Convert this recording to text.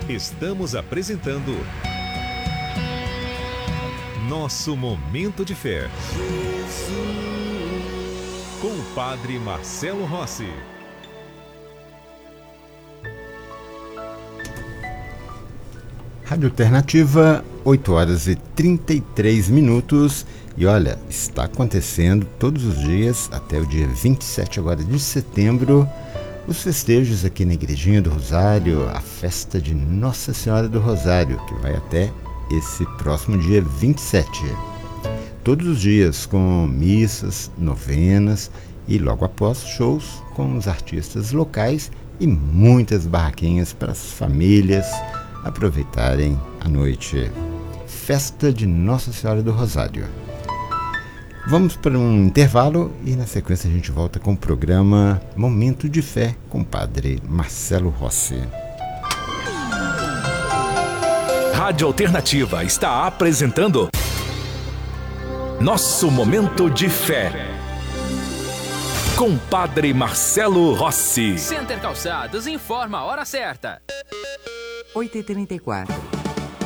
Estamos apresentando Nosso Momento de Fé, com o Padre Marcelo Rossi. Rádio Alternativa, 8 horas e 33 minutos. E olha, está acontecendo todos os dias, até o dia 27 agora de setembro, os festejos aqui na Igrejinha do Rosário, a festa de Nossa Senhora do Rosário, que vai até esse próximo dia 27. Todos os dias com missas, novenas e logo após shows com os artistas locais e muitas barraquinhas para as famílias aproveitarem a noite. Festa de Nossa Senhora do Rosário. Vamos para um intervalo e na sequência a gente volta com o programa Momento de Fé com o Padre Marcelo Rossi. Rádio Alternativa está apresentando Nosso Momento de Fé com o Padre Marcelo Rossi. Center Calçados informa a hora certa. 8h34.